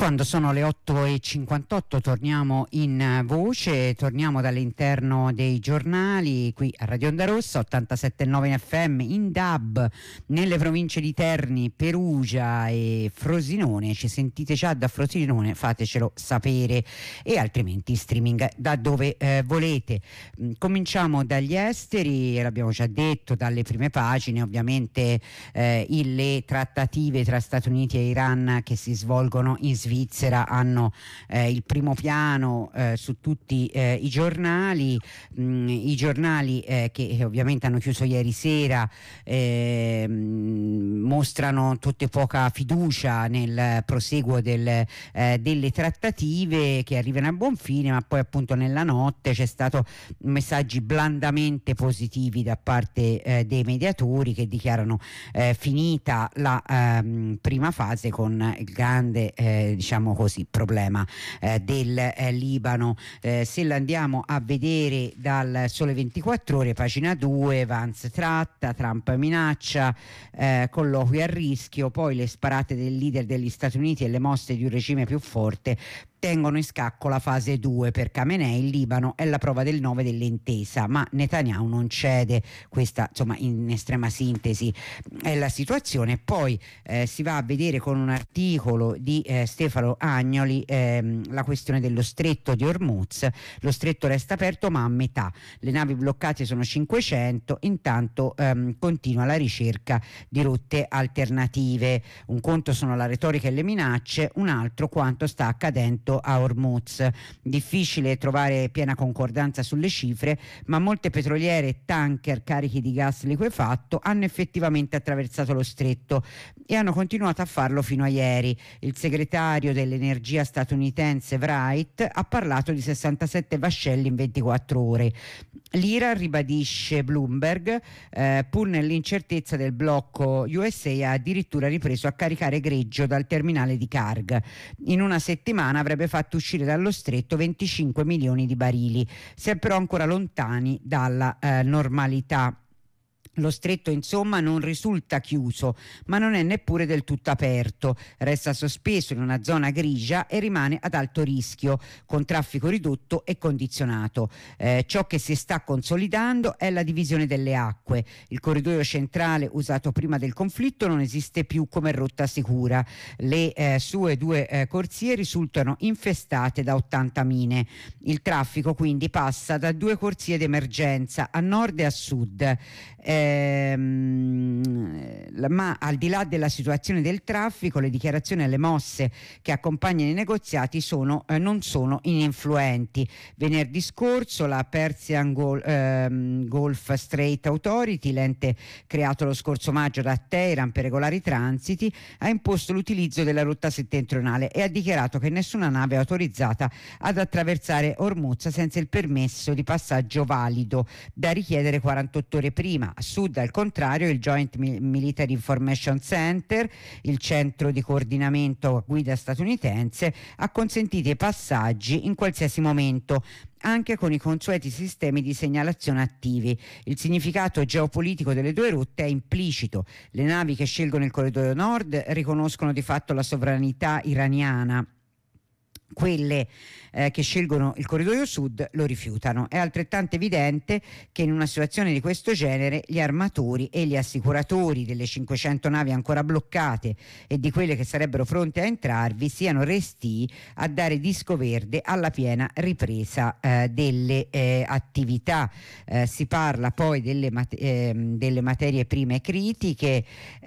Quando sono le 8:58 torniamo in voce, torniamo dall'interno dei giornali qui a Radio Onda Rossa 87.9 in FM, in DAB nelle province di Terni, Perugia e Frosinone. Ci sentite già da Frosinone? Fatecelo sapere, e altrimenti streaming da dove volete. Cominciamo dagli esteri, l'abbiamo già detto, dalle prime pagine. Ovviamente le trattative tra Stati Uniti e Iran che si svolgono in Svizzera hanno il primo piano su tutti i giornali, che ovviamente hanno chiuso ieri sera mostrano tutte poca fiducia nel proseguo delle trattative, che arrivano a buon fine, ma poi appunto nella notte c'è stato messaggi blandamente positivi da parte dei mediatori, che dichiarano finita la prima fase, con il grande diciamo così problema del Libano. Se la andiamo a vedere dal Sole 24 Ore, pagina 2, Vance tratta, Trump minaccia, colloqui a rischio, poi le sparate del leader degli Stati Uniti e le mosse di un regime più forte tengono in scacco la fase 2 per Khamenei. Il Libano è la prova del 9 dell'intesa, ma Netanyahu non cede. Questa, insomma, in estrema sintesi è la situazione. Poi si va a vedere con un articolo di Stefano Agnoli la questione dello stretto di Hormuz. Lo stretto resta aperto ma a metà, le navi bloccate sono 500, intanto continua la ricerca di rotte alternative. Un conto sono la retorica e le minacce, un altro quanto sta accadendo a Hormuz. Difficile trovare piena concordanza sulle cifre, ma molte petroliere e tanker carichi di gas liquefatto hanno effettivamente attraversato lo stretto e hanno continuato a farlo fino a ieri. Il segretario dell'energia statunitense Wright ha parlato di 67 vascelli in 24 ore. L'Iran, ribadisce Bloomberg, pur nell'incertezza del blocco USA, ha addirittura ripreso a caricare greggio dal terminale di Karg. In una settimana avrebbe fatto uscire dallo stretto 25 milioni di barili. Si è però ancora lontani dalla normalità. Lo stretto, insomma, non risulta chiuso, ma non è neppure del tutto aperto. Resta sospeso in una zona grigia e rimane ad alto rischio, con traffico ridotto e condizionato. Ciò che si sta consolidando è la divisione delle acque. Il corridoio centrale usato prima del conflitto non esiste più come rotta sicura. Le sue due corsie risultano infestate da 80 mine. Il traffico quindi passa da due corsie d'emergenza, a nord e a sud. Ma al di là della situazione del traffico, le dichiarazioni e le mosse che accompagnano i negoziati non sono ininfluenti. Venerdì scorso la Persian Gulf Strait Authority, l'ente creato lo scorso maggio da Teheran per regolare i transiti, ha imposto l'utilizzo della rotta settentrionale e ha dichiarato che nessuna nave è autorizzata ad attraversare Hormuz senza il permesso di passaggio valido, da richiedere 48 ore prima. A sud, al contrario, il Joint Military Information Center, il centro di coordinamento a guida statunitense, ha consentito i passaggi in qualsiasi momento, anche con i consueti sistemi di segnalazione attivi. Il significato geopolitico delle due rotte è implicito. Le navi che scelgono il corridoio nord riconoscono di fatto la sovranità iraniana. Quelle che scelgono il corridoio sud lo rifiutano. È altrettanto evidente che in una situazione di questo genere gli armatori e gli assicuratori delle 500 navi ancora bloccate e di quelle che sarebbero pronte a entrarvi siano restii a dare disco verde alla piena ripresa delle attività. Si parla poi delle materie prime critiche.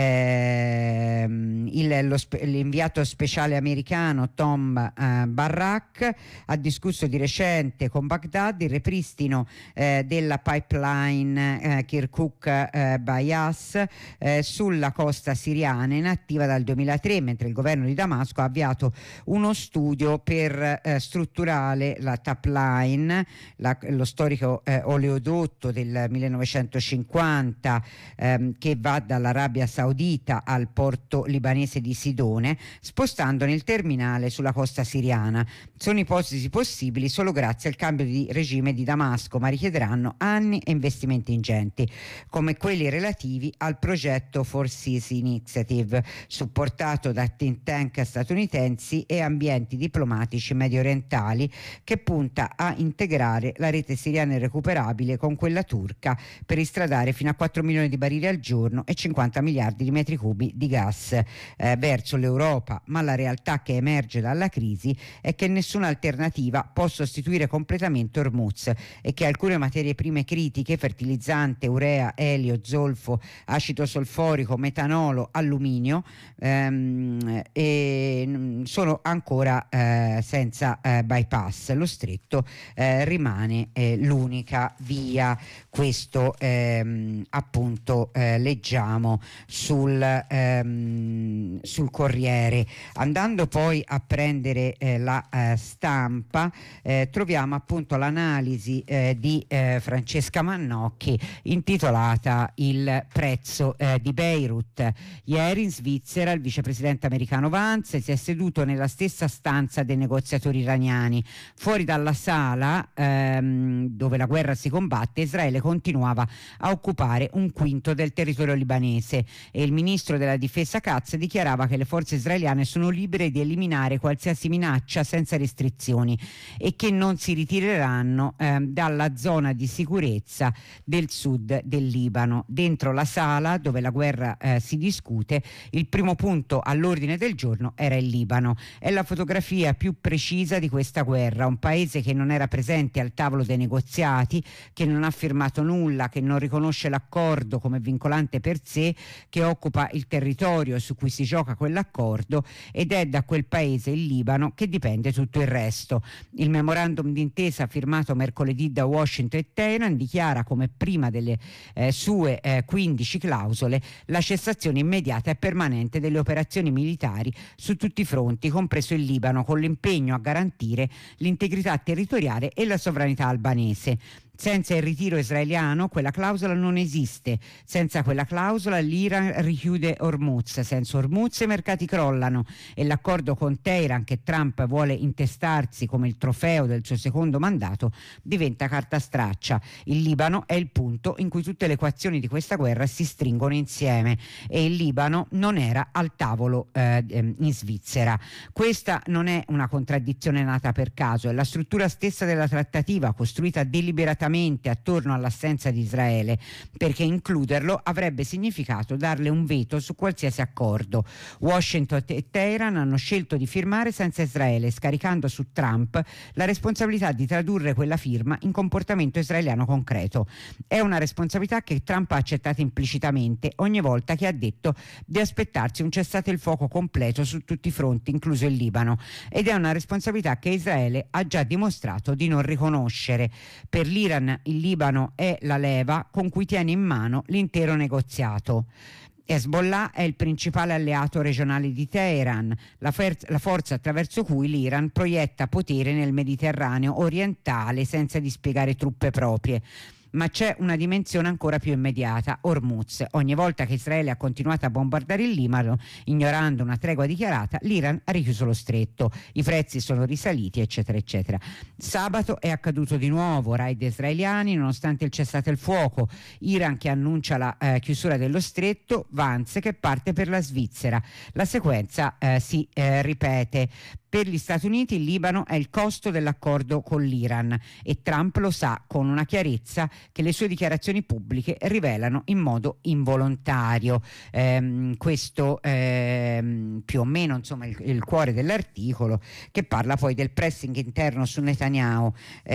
L'inviato speciale americano Tom Barrack ha discusso di recente con Baghdad il ripristino della pipeline Kirkuk-Bayas sulla costa siriana, inattiva dal 2003, mentre il governo di Damasco ha avviato uno studio per strutturare la Tapline, lo storico oleodotto del 1950 che va dall'Arabia Saudita al porto libanese di Sidone, spostandone il terminale sulla costa siriana. israeliana. Sono ipotesi possibili solo grazie al cambio di regime di Damasco, ma richiederanno anni e investimenti ingenti, come quelli relativi al progetto Four Seas Initiative, supportato da think tank statunitensi e ambienti diplomatici medio orientali, che punta a integrare la rete siriana irrecuperabile con quella turca per istradare fino a 4 milioni di barili al giorno e 50 miliardi di metri cubi di gas verso l'Europa. Ma la realtà che emerge dalla crisi è che nessuna alternativa può sostituire completamente Hormuz e che alcune materie prime critiche, fertilizzante, urea, elio, zolfo, acido solforico, metanolo, alluminio, sono ancora senza bypass. Lo stretto rimane l'unica via. Questo appunto leggiamo sul Corriere. Andando poi a prendere la Stampa, troviamo appunto l'analisi di Francesca Mannocchi intitolata Il prezzo di Beirut. Ieri in Svizzera il vicepresidente americano Vance si è seduto nella stessa stanza dei negoziatori iraniani. Fuori dalla sala dove la guerra si combatte, Israele continuava a occupare un quinto del territorio libanese e il ministro della difesa Katz dichiarava che le forze israeliane sono libere di eliminare qualsiasi minaccia senza restrizioni e che non si ritireranno dalla zona di sicurezza del sud del Libano. Dentro la sala dove la guerra si discute, il primo punto all'ordine del giorno era il Libano. È la fotografia più precisa di questa guerra, un paese che non era presente al tavolo dei negoziati, che non ha firmato nulla, che non riconosce l'accordo come vincolante per sé, che occupa il territorio su cui si gioca quell'accordo, ed è da quel paese, il Libano, che dipende tutto il resto. Il memorandum d'intesa firmato mercoledì da Washington e Teheran dichiara come prima delle sue 15 clausole la cessazione immediata e permanente delle operazioni militari su tutti i fronti, compreso il Libano, con l'impegno a garantire l'integrità territoriale e la sovranità albanese. Senza il ritiro israeliano quella clausola non esiste. Senza quella clausola l'Iran richiude Hormuz. Senza Hormuz i mercati crollano e l'accordo con Teheran, che Trump vuole intestarsi come il trofeo del suo secondo mandato, diventa carta straccia. Il Libano è il punto in cui tutte le equazioni di questa guerra si stringono insieme e il Libano non era al tavolo in Svizzera. Questa non è una contraddizione nata per caso, è la struttura stessa della trattativa, costruita deliberatamente attorno all'assenza di Israele, perché includerlo avrebbe significato darle un veto su qualsiasi accordo. Washington e Teheran hanno scelto di firmare senza Israele, scaricando su Trump la responsabilità di tradurre quella firma in comportamento israeliano concreto. È una responsabilità che Trump ha accettato implicitamente ogni volta che ha detto di aspettarsi un cessate il fuoco completo su tutti i fronti, incluso il Libano, ed è una responsabilità che Israele ha già dimostrato di non riconoscere. Per l'Iran il Libano è la leva con cui tiene in mano l'intero negoziato. Hezbollah è il principale alleato regionale di Teheran, la forza attraverso cui l'Iran proietta potere nel Mediterraneo orientale senza dispiegare truppe proprie. Ma c'è una dimensione ancora più immediata: Hormuz. Ogni volta che Israele ha continuato a bombardare il Libano, ignorando una tregua dichiarata, l'Iran ha richiuso lo stretto, i prezzi sono risaliti, eccetera eccetera. Sabato è accaduto di nuovo, raid israeliani nonostante il cessate il fuoco, Iran che annuncia la chiusura dello stretto, Vance che parte per la Svizzera. La sequenza si ripete. Per gli Stati Uniti il Libano è il costo dell'accordo con l'Iran e Trump lo sa con una chiarezza che le sue dichiarazioni pubbliche rivelano in modo involontario. Questo più o meno insomma il cuore dell'articolo, che parla poi del pressing interno su Netanyahu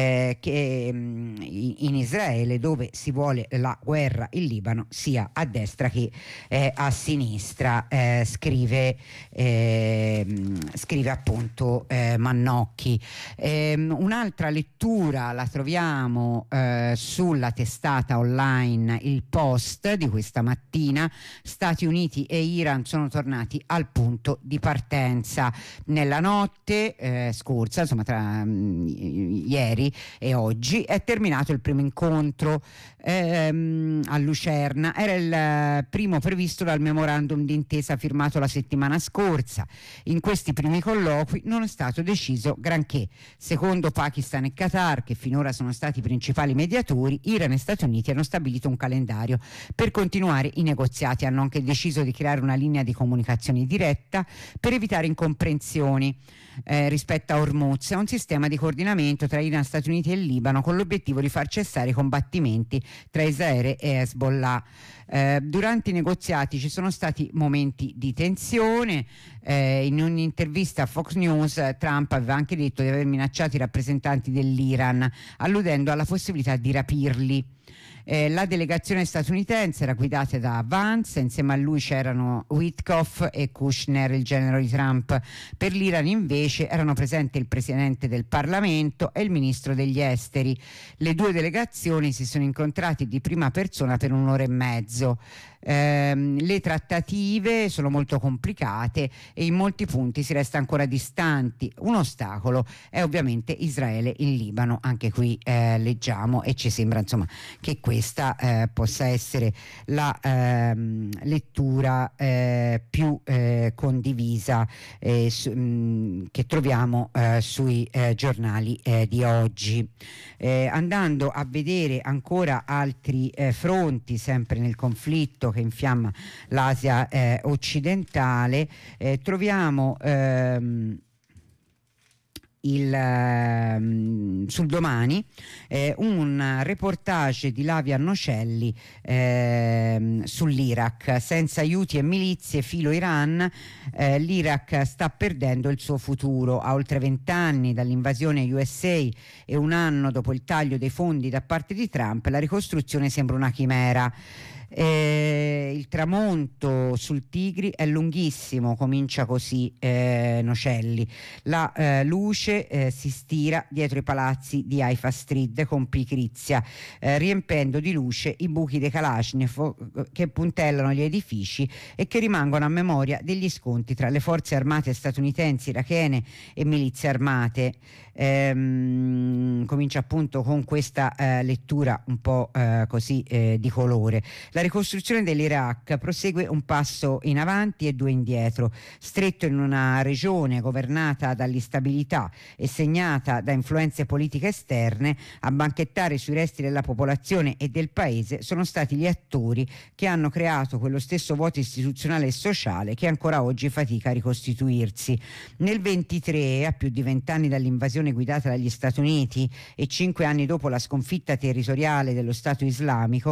che in Israele, dove si vuole la guerra in Libano sia a destra che a sinistra, scrive appunto Mannocchi. Un'altra lettura la troviamo sulla testata online Il Post di questa mattina. Stati Uniti e Iran sono tornati al punto di partenza. Nella notte scorsa, insomma tra ieri e oggi, è terminato il primo incontro a Lucerna. Era il primo previsto dal memorandum d'intesa firmato la settimana scorsa. In questi primi colloqui qui non è stato deciso granché. Secondo Pakistan e Qatar, che finora sono stati i principali mediatori, Iran e Stati Uniti hanno stabilito un calendario per continuare i negoziati. Hanno anche deciso di creare una linea di comunicazione diretta per evitare incomprensioni rispetto a Hormuz e un sistema di coordinamento tra Iran, Stati Uniti e Libano con l'obiettivo di far cessare i combattimenti tra Israele e Hezbollah. Durante i negoziati ci sono stati momenti di tensione. In un'intervista a Fox News Trump aveva anche detto di aver minacciato i rappresentanti dell'Iran, alludendo alla possibilità di rapirli. La delegazione statunitense era guidata da Vance, insieme a lui c'erano Witkoff e Kushner, il genero di Trump. Per l'Iran invece erano presenti il presidente del Parlamento e il ministro degli esteri. Le due delegazioni si sono incontrate di prima persona per un'ora e mezzo. Le trattative sono molto complicate e in molti punti si resta ancora distanti. Un ostacolo è ovviamente Israele in Libano, anche qui leggiamo e ci sembra insomma che questa possa essere la lettura più condivisa che troviamo sui giornali di oggi. Andando a vedere ancora altri fronti sempre nel conflitto che infiamma l'Asia occidentale, troviamo sul Domani un reportage di Lavia Nocelli sull'Iraq. Senza aiuti e milizie filo Iran, l'Iraq sta perdendo il suo futuro. A oltre 20 anni dall'invasione USA e un anno dopo il taglio dei fondi da parte di Trump, la ricostruzione sembra una chimera. Il tramonto sul Tigri è lunghissimo, comincia così Nocelli. La luce si stira dietro i palazzi di Haifa Street con pigrizia, riempendo di luce i buchi dei Kalashnikov che puntellano gli edifici e che rimangono a memoria degli scontri tra le forze armate statunitensi, irachene e milizie armate. Comincia appunto con questa lettura un po' così di colore. La ricostruzione dell'Iraq prosegue un passo in avanti e due indietro, stretto in una regione governata dall'instabilità e segnata da influenze politiche esterne. A banchettare sui resti della popolazione e del paese sono stati gli attori che hanno creato quello stesso vuoto istituzionale e sociale che ancora oggi fatica a ricostituirsi. Nel 23, a più di 20 anni dall'invasione guidata dagli Stati Uniti e 5 anni dopo la sconfitta territoriale dello Stato islamico,